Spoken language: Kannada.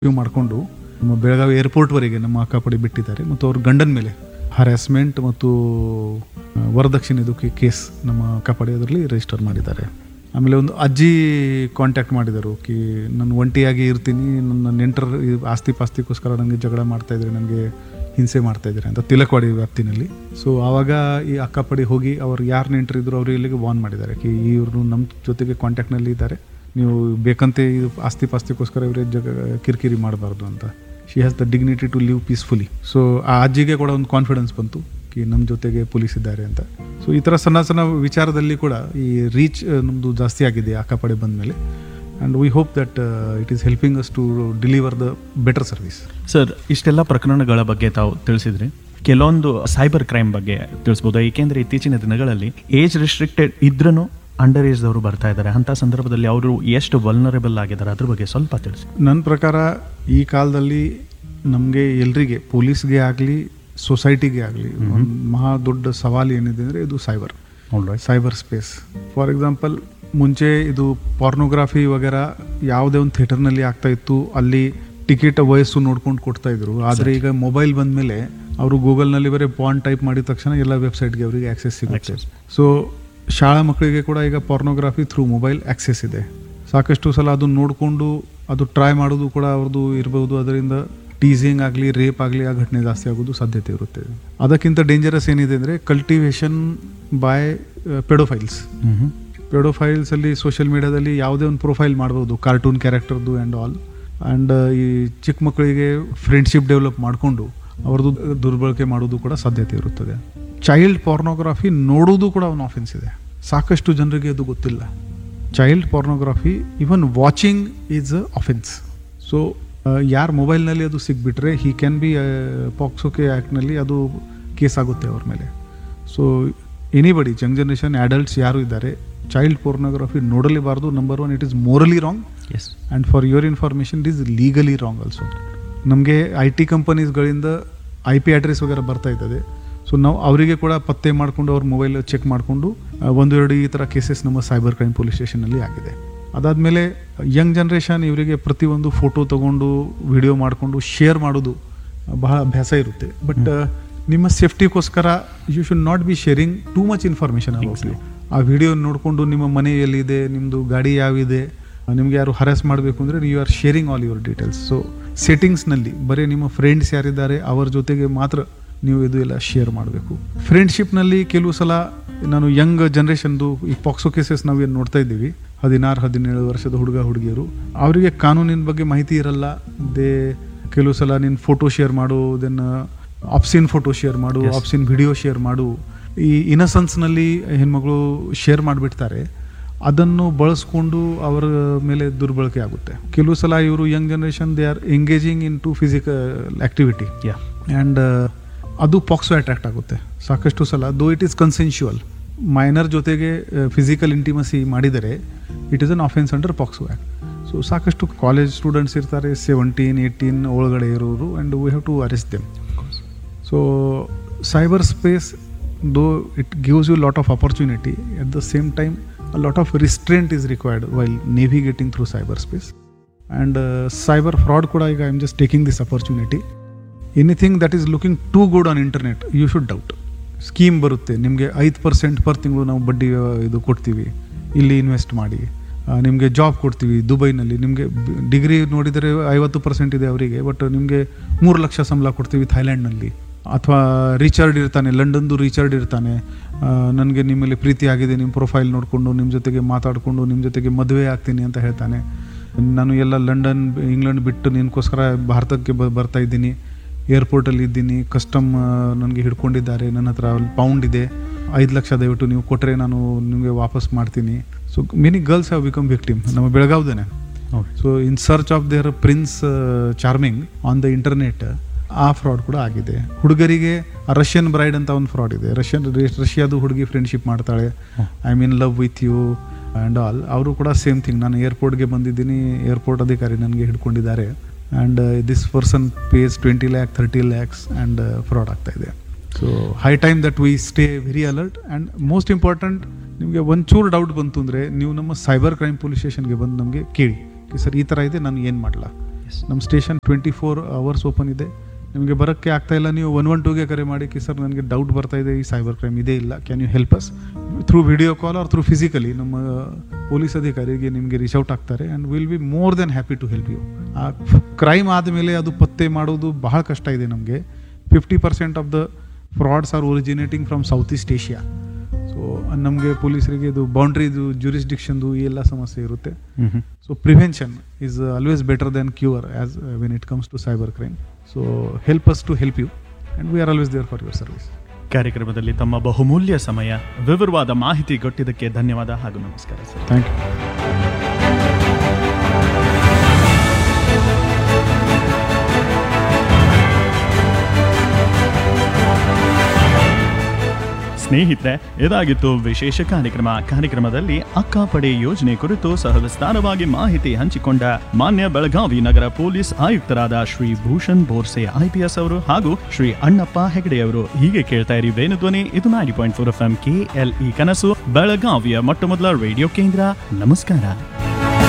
ಮಾಡಿಕೊಂಡು ನಮ್ಮ ಬೆಳಗಾವಿ ಏರ್ಪೋರ್ಟ್ವರೆಗೆ ನಮ್ಮ ಅಕ್ಕಪಡಿ ಬಿಟ್ಟಿದ್ದಾರೆ ಮತ್ತು ಅವ್ರ ಗಂಡನ ಮೇಲೆ ಹರಾಸ್ಮೆಂಟ್ ಮತ್ತು ವರದಕ್ಷಿಣೆದು ಕೇಸ್ ನಮ್ಮ ಅಕ್ಕಪಡಿ ಅದರಲ್ಲಿ ರಿಜಿಸ್ಟರ್ ಮಾಡಿದ್ದಾರೆ. ಆಮೇಲೆ ಒಂದು ಅಜ್ಜಿ ಕಾಂಟ್ಯಾಕ್ಟ್ ಮಾಡಿದರು ಕಿ ನಾನು ಒಂಟಿಯಾಗಿ ಇರ್ತೀನಿ, ನನ್ನ ನೆಂಟರ ಆಸ್ತಿ ಪಾಸ್ತಿಗೋಸ್ಕರ ನನಗೆ ಜಗಳ ಮಾಡ್ತಾಯಿದ್ರೆ, ನನಗೆ ಹಿಂಸೆ ಮಾಡ್ತಾಯಿದ್ದಾರೆ ಅಂತ ತಿಲಕವಾಡಿ ವ್ಯಾಪ್ತಿನಲ್ಲಿ. ಸೊ ಆವಾಗ ಈ ಅಕ್ಕಪಡಿ ಹೋಗಿ ಅವ್ರು ಯಾರು ನೆಂಟರಿದ್ರು ಅವರು ಇಲ್ಲಿಗೆ ವಾರ್ನ್ ಮಾಡಿದ್ದಾರೆ ಕಿ ಇವರು ನಮ್ಮ ಜೊತೆಗೆ ಕಾಂಟ್ಯಾಕ್ಟ್ನಲ್ಲಿ ಇದ್ದಾರೆ, ನೀವು ಬೇಕಂತೆ ಇದು ಆಸ್ತಿ ಪಾಸ್ತಿಗೋಸ್ಕರ ಇವರೇ ಕಿರಿಕಿರಿ ಮಾಡಬಾರ್ದು ಅಂತ. She has the dignity to live peacefully. So ಆ ಅಜ್ಜಿಗೆ ಕೂಡ ಒಂದು ಕಾನ್ಫಿಡೆನ್ಸ್ ಬಂತು ಕಿ ನಮ್ಮ ಜೊತೆಗೆ ಪೊಲೀಸ್ ಇದ್ದಾರೆ ಅಂತ. ಸೊ ಈ ಥರ ಸಣ್ಣ ಸಣ್ಣ ವಿಚಾರದಲ್ಲಿ ಕೂಡ ಈ ರೀಚ್ ನಮ್ಮದು ಜಾಸ್ತಿ ಆಗಿದೆ ಅಕ್ಕಪಡೆ ಬಂದ ಮೇಲೆ. And we hope that it is helping us to deliver the better service. Sir, ಇಷ್ಟೆಲ್ಲ ಪ್ರಕರಣಗಳ ಬಗ್ಗೆ ತಾವು ತಿಳಿಸಿದ್ರಿ. ಕೆಲವೊಂದು ಸೈಬರ್ ಕ್ರೈಮ್ ಬಗ್ಗೆ ತಿಳಿಸ್ಬೋದು, ಏಕೆಂದರೆ ಇತ್ತೀಚಿನ ದಿನಗಳಲ್ಲಿ ಏಜ್ ರೆಸ್ಟ್ರಿಕ್ಟೆಡ್ ಇದ್ರೂ ಅಂಡರ್ ಏಜ್ದವರು ಬರ್ತಾ ಇದ್ದಾರೆ. ಅಂಥ ಸಂದರ್ಭದಲ್ಲಿ ಅವರು ಎಷ್ಟು ವಲ್ನರೇಬಲ್ ಆಗಿದ್ದಾರೆ ಅದ್ರ ಬಗ್ಗೆ ಸ್ವಲ್ಪ ತಿಳಿಸಿ. ನನ್ನ ಪ್ರಕಾರ ಈ ಕಾಲದಲ್ಲಿ ನಮಗೆ ಎಲ್ರಿಗೆ, ಪೊಲೀಸ್ಗೆ ಆಗಲಿ ಸೊಸೈಟಿಗೆ ಆಗಲಿ, ಒಂದು ಮಹಾ ದೊಡ್ಡ ಸವಾಲು ಏನಿದೆ ಅಂದರೆ ಇದು ಸೈಬರ್ ಸ್ಪೇಸ್. ಫಾರ್ ಎಕ್ಸಾಂಪಲ್, ಮುಂಚೆ ಇದು ಪಾರ್ನೋಗ್ರಾಫಿ ವಗೇರಾ ಯಾವುದೇ ಒಂದು ಥಿಯೇಟರ್ನಲ್ಲಿ ಆಗ್ತಾ ಇತ್ತು, ಅಲ್ಲಿ ಟಿಕೆಟ್ ವಯಸ್ಸು ನೋಡ್ಕೊಂಡು ಕೊಡ್ತಾ ಇದ್ರು. ಆದರೆ ಈಗ ಮೊಬೈಲ್ ಬಂದ ಮೇಲೆ ಅವರು ಗೂಗಲ್ನಲ್ಲಿ ಬರೀ ಪಾರ್ನ್ ಟೈಪ್ ಮಾಡಿದ ತಕ್ಷಣ ಎಲ್ಲ ವೆಬ್ಸೈಟ್ಗೆ ಅವರಿಗೆ ಆಕ್ಸೆಸ್ ಸಿಗುತ್ತೆ. ಸೊ ಶಾಲಾ ಮಕ್ಕಳಿಗೆ ಕೂಡ ಈಗ ಪಾರ್ನೋಗ್ರಾಫಿ ಥ್ರೂ ಮೊಬೈಲ್ ಆಕ್ಸೆಸ್ ಇದೆ. ಸಾಕಷ್ಟು ಸಲ ಅದನ್ನು ನೋಡಿಕೊಂಡು ಅದು ಟ್ರೈ ಮಾಡೋದು ಕೂಡ ಅವ್ರದ್ದು ಇರ್ಬೋದು. ಅದರಿಂದ ಟೀಸಿಂಗ್ ಆಗಲಿ, ರೇಪ್ ಆಗಲಿ ಆ ಘಟನೆ ಜಾಸ್ತಿ ಆಗೋದು ಸಾಧ್ಯತೆ ಇರುತ್ತೆ. ಅದಕ್ಕಿಂತ ಡೇಂಜರಸ್ ಏನಿದೆ ಅಂದರೆ ಕಲ್ಟಿವೇಷನ್ ಬೈ ಪೆಡೋಫೈಲ್ಸಲ್ಲಿ ಸೋಷಿಯಲ್ ಮೀಡಿಯಾದಲ್ಲಿ ಯಾವುದೇ ಒಂದು ಪ್ರೊಫೈಲ್ ಮಾಡ್ಬೋದು, ಕಾರ್ಟೂನ್ ಕ್ಯಾರೆಕ್ಟರ್ದು ಆ್ಯಂಡ್ ಆಲ್. ಆ್ಯಂಡ್ ಈ ಚಿಕ್ಕ ಮಕ್ಕಳಿಗೆ ಫ್ರೆಂಡ್ಶಿಪ್ ಡೆವಲಪ್ ಮಾಡಿಕೊಂಡು ಅವ್ರದ್ದು ದುರ್ಬಳಕೆ ಮಾಡೋದು ಕೂಡ ಸಾಧ್ಯತೆ ಇರುತ್ತದೆ. ಚೈಲ್ಡ್ ಪಾರ್ನೋಗ್ರಾಫಿ ನೋಡೋದು ಕೂಡ ಒಂದು ಆಫೆನ್ಸ್ ಇದೆ. ಸಾಕಷ್ಟು ಜನರಿಗೆ ಅದು ಗೊತ್ತಿಲ್ಲ. Child ಪಾರ್ನೋಗ್ರಾಫಿ even watching is a offence. So ಯಾರು ಮೊಬೈಲ್ನಲ್ಲಿ ಅದು ಸಿಕ್ಬಿಟ್ರೆ ಹಿ ಕ್ಯಾನ್ ಬಿ ಪಾಕ್ಸೋಕೆ ಆ್ಯಕ್ಟ್ನಲ್ಲಿ ಅದು ಕೇಸ್ ಆಗುತ್ತೆ ಅವ್ರ ಮೇಲೆ. So anybody, Young generation, adults ಯಾರು ಇದ್ದಾರೆ, child pornography ನೋಡಲೇಬಾರ್ದು. Number one, it is ಮೋರಲಿ wrong. S. And for your information, it is legally wrong also. ನಮಗೆ IT ಕಂಪನೀಸ್ಗಳಿಂದ IP ಅಡ್ರೆಸ್ ವಗೇರಾ ಬರ್ತಾ ಇರ್ತದೆ. ಸೊ ನಾವು ಅವರಿಗೆ ಕೂಡ ಪತ್ತೆ ಮಾಡಿಕೊಂಡು ಅವ್ರ ಮೊಬೈಲ್ ಚೆಕ್ ಮಾಡಿಕೊಂಡು 1-2 ಈ ಥರ ಕೇಸಸ್ ನಮ್ಮ ಸೈಬರ್ ಕ್ರೈಮ್ ಪೊಲೀಸ್ ಸ್ಟೇಷನಲ್ಲಿ ಆಗಿದೆ. ಅದಾದಮೇಲೆ ಯಂಗ್ ಜನ್ರೇಷನ್ ಇವರಿಗೆ ಪ್ರತಿಯೊಂದು ಫೋಟೋ ತೊಗೊಂಡು ವಿಡಿಯೋ ಮಾಡಿಕೊಂಡು ಶೇರ್ ಮಾಡೋದು ಬಹಳ ಅಭ್ಯಾಸ ಇರುತ್ತೆ. ಬಟ್ ನಿಮ್ಮ ಸೇಫ್ಟಿಗೋಸ್ಕರ you should not be sharing too much information about you. ಆ ವಿಡಿಯೋ ನೋಡಿಕೊಂಡು ನಿಮ್ಮ ಮನೆ ಎಲ್ಲಿದೆ, ನಿಮ್ಮದು ಗಾಡಿ ಯಾವಿದೆ, ನಿಮಗೆ ಯಾರು ಹರಾಸ್ ಮಾಡಬೇಕು ಅಂದರೆ you are sharing all your details. So ಸೆಟ್ಟಿಂಗ್ಸ್ನಲ್ಲಿ ಬರೀ ನಿಮ್ಮ ಫ್ರೆಂಡ್ಸ್ ಯಾರಿದ್ದಾರೆ ಅವರ ಜೊತೆಗೆ ಮಾತ್ರ ನೀವು ಇದು ಎಲ್ಲ ಶೇರ್ ಮಾಡಬೇಕು. ಫ್ರೆಂಡ್ಶಿಪ್ನಲ್ಲಿ ಕೆಲವು ಸಲ ನಾನು ಯಂಗ್ ಜನ್ರೇಷನ್ದು ಈ ಪಾಕ್ಸೋ ಕೇಸಸ್ ನಾವು ಏನು ನೋಡ್ತಾ ಇದ್ದೀವಿ, 16-17 ವರ್ಷದ ಹುಡುಗಿಯರು, ಅವರಿಗೆ ಕಾನೂನಿನ ಬಗ್ಗೆ ಮಾಹಿತಿ ಇರಲ್ಲ. ಕೆಲವು ಸಲ ನೀನು ಫೋಟೋ ಶೇರ್ ಮಾಡು, ದೆನ್ ಆಪ್ಸಿನ್ ಫೋಟೋ ಶೇರ್ ಮಾಡು, ಆಪ್ಸಿನ್ ವಿಡಿಯೋ ಶೇರ್ ಮಾಡು, ಈ ಇನ್ನಸೆನ್ಸ್ನಲ್ಲಿ ಹೆಣ್ಮಗಳು ಶೇರ್ ಮಾಡಿಬಿಡ್ತಾರೆ. ಅದನ್ನು ಬಳಸ್ಕೊಂಡು ಅವರ ಮೇಲೆ ದುರ್ಬಳಕೆ ಆಗುತ್ತೆ. ಕೆಲವು ಸಲ ಇವರು Young generation they are engaging in to physical activity and ಅದು ಪಾಕ್ಸೋ ಅಟ್ರಾಕ್ಟ್ ಆಗುತ್ತೆ ಸಾಕಷ್ಟು ಸಲ. Though it is consensual, minor ಜೊತೆಗೆ ಫಿಸಿಕಲ್ ಇಂಟಿಮಸಿ ಮಾಡಿದರೆ it is an offence under POCSO act. So ಸಾಕಷ್ಟು ಕಾಲೇಜ್ ಸ್ಟೂಡೆಂಟ್ಸ್ ಇರ್ತಾರೆ 17-18 ಒಳಗಡೆ ಇರೋರು, and we have to arrest them. So cyber space, though it gives you lot of opportunity, at the same time a lot of restraint is required while navigating through cyberspace. And cyber fraud kuda iga I am just taking this opportunity. Anything that is looking too good on internet, you should doubt. Scheme ಬರುತ್ತೆ ನಿಮಗೆ 5% ಪರ್ ತಿಂಗಳು ನಾವು ಬಡ್ಡಿ ಇದು ಕೊಡ್ತೀವಿ, ಇಲ್ಲಿ ಇನ್ವೆಸ್ಟ್ ಮಾಡಿ, ನಿಮಗೆ ಜಾಬ್ ಕೊಡ್ತೀವಿ ದುಬೈನಲ್ಲಿ, ನಿಮಗೆ ಡಿಗ್ರಿ ನೋಡಿದರೆ 50% ಇದೆ ಅವರಿಗೆ, ಬಟ್ ನಿಮಗೆ 3 ಲಕ್ಷ ಸಂಬಳ ಕೊಡ್ತೀವಿ ಥೈಲ್ಯಾಂಡ್ನಲ್ಲಿ. ಅಥವಾ ರಿಚರ್ಡ್ ಇರ್ತಾನೆ, ಲಂಡನ್ದು ರಿಚರ್ಡ್ ಇರ್ತಾನೆ, ನನಗೆ ನಿಮ್ಮಲ್ಲಿ ಪ್ರೀತಿ ಆಗಿದೆ, ನಿಮ್ಮ ಪ್ರೊಫೈಲ್ ನೋಡಿಕೊಂಡು ನಿಮ್ಮ ಜೊತೆಗೆ ಮಾತಾಡಿಕೊಂಡು ನಿಮ್ಮ ಜೊತೆಗೆ ಮದುವೆ ಆಗ್ತೀನಿ ಅಂತ ಹೇಳ್ತಾನೆ. ನಾನು ಎಲ್ಲ ಲಂಡನ್ ಇಂಗ್ಲೆಂಡ್ ಬಿಟ್ಟು ನಿನಗೋಸ್ಕರ ಭಾರತಕ್ಕೆ ಬರ್ತಾ ಇದ್ದೀನಿ, ಏರ್ಪೋರ್ಟಲ್ಲಿ ಇದ್ದೀನಿ, ಕಸ್ಟಮ್ ನನಗೆ ಹಿಡ್ಕೊಂಡಿದ್ದಾರೆ, ನನ್ನ ಹತ್ರ ಪೌಂಡ್ ಇದೆ, 5 ಲಕ್ಷ ದಯವಿಟ್ಟು ನೀವು ಕೊಟ್ಟರೆ ನಾನು ನಿಮಗೆ ವಾಪಸ್ ಮಾಡ್ತೀನಿ. So many girls have become victim. ನಮ್ಮ ಬೆಳಗಾವ್ದೇನೆ. So in search of their prince charming on the internet, ಆ ಫ್ರಾಡ್ ಕೂಡ ಆಗಿದೆ. ಹುಡುಗರಿಗೆ ರಷ್ಯನ್ ಬ್ರೈಡ್ ಅಂತ ಒಂದು ಫ್ರಾಡ್ ಇದೆ. ರಷ್ಯಾದು ಹುಡುಗಿ ಫ್ರೆಂಡ್ಶಿಪ್ ಮಾಡ್ತಾಳೆ, I mean love with you and all. ಅವರು ಕೂಡ ಸೇಮ್ ಥಿಂಗ್, ನಾನು ಏರ್ಪೋರ್ಟ್ಗೆ ಬಂದಿದ್ದೀನಿ, ಏರ್ಪೋರ್ಟ್ ಅಧಿಕಾರಿ ನನಗೆ ಹಿಡ್ಕೊಂಡಿದ್ದಾರೆ, and this person phase 20 lakh 30 lakhs and fraud ಆಗ್ತಾ ಇದೆ. So high time that we stay very alert. And most important, ನಿಮಗೆ ಒಂಚೂರು ಡೌಟ್ ಬಂತು ಅಂದರೆ ನೀವು ನಮ್ಮ ಸೈಬರ್ ಕ್ರೈಮ್ ಪೊಲೀಸ್ ಸ್ಟೇಷನ್ಗೆ ಬಂದು ನಮಗೆ ಕೇಳಿ, ಸರ್ ಈ ಥರ ಇದೆ, ನಾನು ಏನು ಮಾಡಲ್ಲ. ನಮ್ಮ ಸ್ಟೇಷನ್ 24 hours ಓಪನ್ ಇದೆ. ನಿಮಗೆ ಬರೋಕ್ಕೆ ಆಗ್ತಾ ಇಲ್ಲ, ನೀವು 112ಗೆ ಕರೆ ಮಾಡಿ ಕಿ ಸರ್ ನನಗೆ ಡೌಟ್ ಬರ್ತಾ ಇದೆ, ಈ ಸೈಬರ್ ಕ್ರೈಮ್ ಇದೇ ಇಲ್ಲ, can you help us through video call R through physically. ನಮ್ಮ ಪೊಲೀಸ್ ಅಧಿಕಾರಿಗೆ ನಿಮಗೆ ರೀಚ್ ಔಟ್ ಆಗ್ತಾರೆ and will be more than happy to help you. ಆ ಕ್ರೈಮ್ ಆದಮೇಲೆ ಅದು ಪತ್ತೆ ಮಾಡೋದು ಬಹಳ ಕಷ್ಟ ಇದೆ ನಮಗೆ. 50% of the frauds R originating from south East Asia. So ನಮಗೆ ಪೊಲೀಸರಿಗೆ ಇದು ಬೌಂಡ್ರಿದು ಜೂರಿಸ್ಡಿಕ್ಷನ್ದು ಈ ಎಲ್ಲ ಸಮಸ್ಯೆ ಇರುತ್ತೆ. So prevention is always better then cure as when it comes to cyber crime. So help us to help you and we are always there for your service. ಕಾರ್ಯಕ್ರಮದಲ್ಲಿ ತಮ್ಮ ಬಹುಮೂಲ್ಯ ಸಮಯ, ವಿವರವಾದ ಮಾಹಿತಿ ಕೊಟ್ಟಿದ್ದಕ್ಕೆ ಧನ್ಯವಾದ ಹಾಗೂ ನಮಸ್ಕಾರ ಸರ್. Thank you. ಸ್ನೇಹಿತರೆ, ಇದಾಗಿತ್ತು ವಿಶೇಷ ಕಾರ್ಯಕ್ರಮದಲ್ಲಿ ಅಕ್ಕಾಪಡೆ ಯೋಜನೆ ಕುರಿತು ಸವಿಸ್ತಾರವಾಗಿ ಮಾಹಿತಿ ಹಂಚಿಕೊಂಡ ಮಾನ್ಯ ಬೆಳಗಾವಿ ನಗರ ಪೊಲೀಸ್ ಆಯುಕ್ತರಾದ ಶ್ರೀ ಭೂಷಣ್ ಬೋರ್ಸೆ IPS ಅವರು ಹಾಗೂ ಶ್ರೀ ಅಣ್ಣಪ್ಪ ಹೆಗಡೆಯವರು. ಹೀಗೆ ಕೇಳ್ತಾ ಇರಿ ವೇಣುಧ್ವನಿ. ಇದು 90.4 FM KLE ಕನಸು, ಬೆಳಗಾವಿಯ ಮೊಟ್ಟಮೊದಲ ರೇಡಿಯೋ ಕೇಂದ್ರ. ನಮಸ್ಕಾರ.